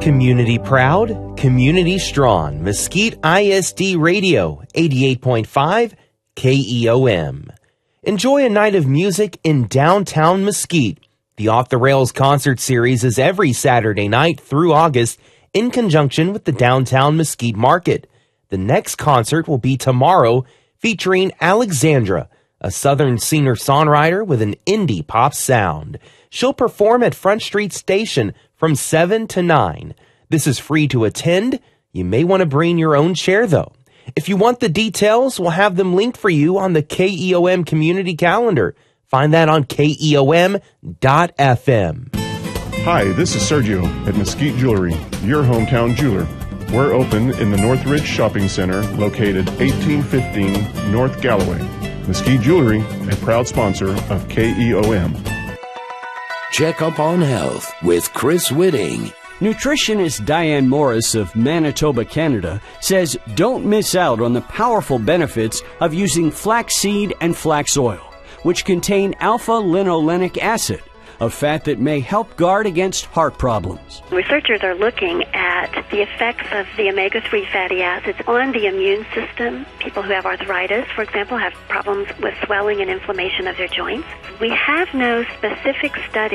Community proud, community strong. Mesquite ISD Radio, 88.5 KEOM. Enjoy a night of music in downtown Mesquite. The Off the Rails concert series is every Saturday night through August in conjunction with the Downtown Mesquite Market. The next concert will be tomorrow, featuring Alexandra, a Southern singer-songwriter with an indie pop sound. She'll perform at Front Street Station from 7 to 9. This is free to attend. You may want to bring your own chair, though. If you want the details, we'll have them linked for you on the KEOM community calendar. Find that on KEOM.FM. Hi, this is Sergio at Mesquite Jewelry, your hometown jeweler. We're open in the Northridge Shopping Center, located 1815 North Galloway. Mesquite Jewelry, a proud sponsor of KEOM. Check up on health with Chris Whitting. Nutritionist Diane Morris of Manitoba, Canada, says don't miss out on the powerful benefits of using flaxseed and flax oil, which contain alpha-linolenic acid, a fat that may help guard against heart problems. Researchers are looking at the effects of the omega-3 fatty acids on the immune system. People who have arthritis, for example, have problems with swelling and inflammation of their joints. We have no specific study